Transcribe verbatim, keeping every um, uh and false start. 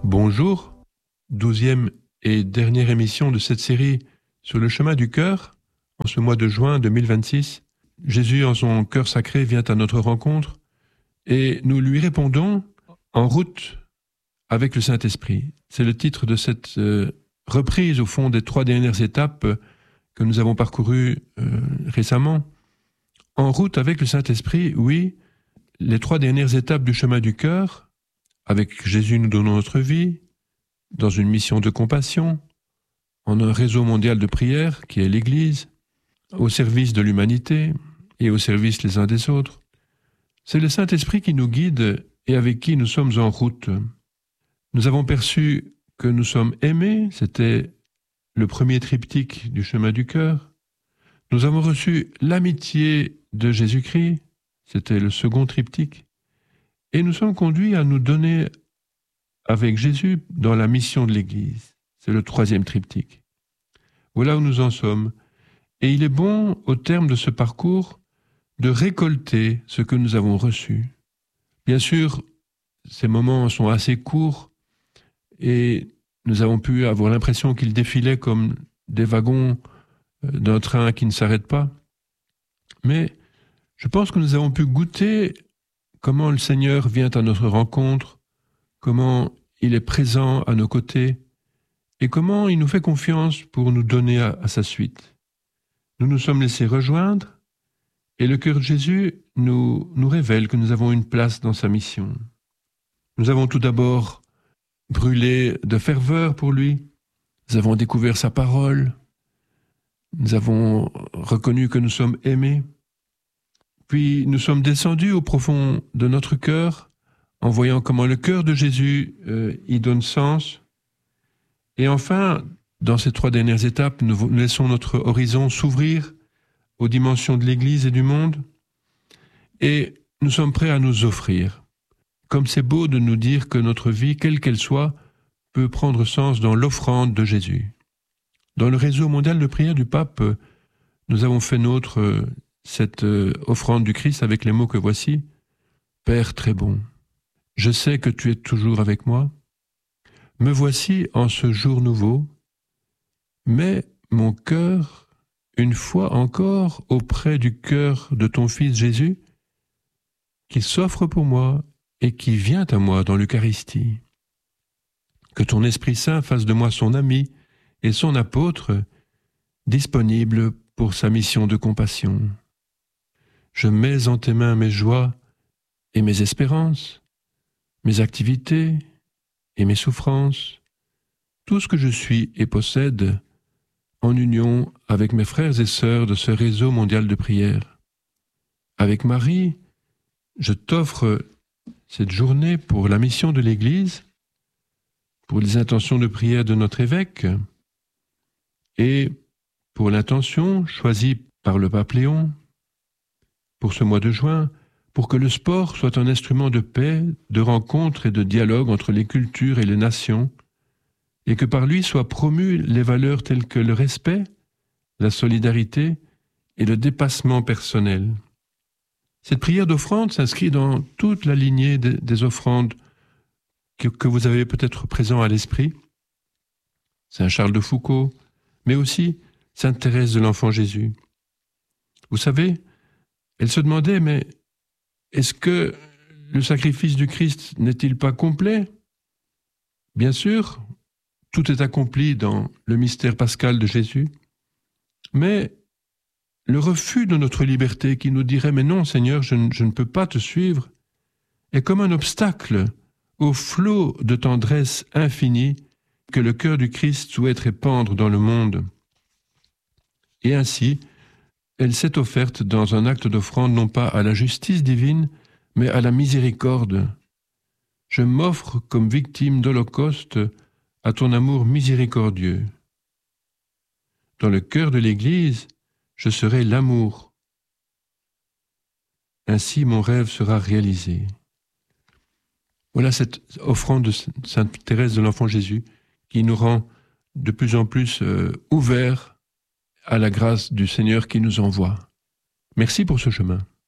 Bonjour, douzième et dernière émission de cette série sur le chemin du cœur. En ce mois de juin deux mille vingt-six, Jésus en son cœur sacré vient à notre rencontre et nous lui répondons en route avec le Saint-Esprit. C'est le titre de cette euh, reprise au fond des trois dernières étapes que nous avons parcourues euh, récemment. En route avec le Saint-Esprit, oui, les trois dernières étapes du chemin du cœur. Avec Jésus, nous donnons notre vie, dans une mission de compassion, en un réseau mondial de prière qui est l'Église, au service de l'humanité et au service les uns des autres. C'est le Saint-Esprit qui nous guide et avec qui nous sommes en route. Nous avons perçu que nous sommes aimés, c'était le premier triptyque du chemin du cœur. Nous avons reçu l'amitié de Jésus-Christ, c'était le second triptyque. Et nous sommes conduits à nous donner avec Jésus dans la mission de l'Église. C'est le troisième triptyque. Voilà où nous en sommes. Et il est bon, au terme de ce parcours, de récolter ce que nous avons reçu. Bien sûr, ces moments sont assez courts et nous avons pu avoir l'impression qu'ils défilaient comme des wagons d'un train qui ne s'arrête pas. Mais je pense que nous avons pu goûter comment le Seigneur vient à notre rencontre, comment il est présent à nos côtés et comment il nous fait confiance pour nous donner à, à sa suite. Nous nous sommes laissés rejoindre et le cœur de Jésus nous, nous révèle que nous avons une place dans sa mission. Nous avons tout d'abord brûlé de ferveur pour lui, nous avons découvert sa parole, nous avons reconnu que nous sommes aimés. Puis nous sommes descendus au profond de notre cœur en voyant comment le cœur de Jésus euh, y donne sens. Et enfin, dans ces trois dernières étapes, nous laissons notre horizon s'ouvrir aux dimensions de l'Église et du monde. Et nous sommes prêts à nous offrir. Comme c'est beau de nous dire que notre vie, quelle qu'elle soit, peut prendre sens dans l'offrande de Jésus. Dans le réseau mondial de prière du pape, nous avons fait nôtre euh, cette euh, offrande du Christ avec les mots que voici. Père très bon, je sais que tu es toujours avec moi. Me voici en ce jour nouveau, mets mon cœur une fois encore auprès du cœur de ton Fils Jésus, qui s'offre pour moi et qui vient à moi dans l'Eucharistie. Que ton Esprit Saint fasse de moi son ami et son apôtre, disponible pour sa mission de compassion. Je mets en tes mains mes joies et mes espérances, mes activités et mes souffrances, tout ce que je suis et possède en union avec mes frères et sœurs de ce réseau mondial de prière. Avec Marie, je t'offre cette journée pour la mission de l'Église, pour les intentions de prière de notre évêque et pour l'intention choisie par le pape Léon, pour ce mois de juin, pour que le sport soit un instrument de paix, de rencontre et de dialogue entre les cultures et les nations, et que par lui soient promues les valeurs telles que le respect, la solidarité et le dépassement personnel. Cette prière d'offrande s'inscrit dans toute la lignée des, des offrandes que, que vous avez peut-être présent à l'esprit. Saint Charles de Foucauld, mais aussi Sainte Thérèse de l'Enfant Jésus. Vous savez, elle se demandait, mais est-ce que le sacrifice du Christ n'est-il pas complet ? Bien sûr, tout est accompli dans le mystère pascal de Jésus, mais le refus de notre liberté qui nous dirait « mais non Seigneur, je ne, je ne peux pas te suivre » est comme un obstacle au flot de tendresse infinie que le cœur du Christ souhaite répandre dans le monde. Et ainsi, elle s'est offerte dans un acte d'offrande non pas à la justice divine, mais à la miséricorde. Je m'offre comme victime d'Holocauste à ton amour miséricordieux. Dans le cœur de l'Église, je serai l'amour. Ainsi mon rêve sera réalisé. Voilà cette offrande de Sainte Thérèse de l'Enfant Jésus qui nous rend de plus en plus euh, ouverts à la grâce du Seigneur qui nous envoie. Merci pour ce chemin.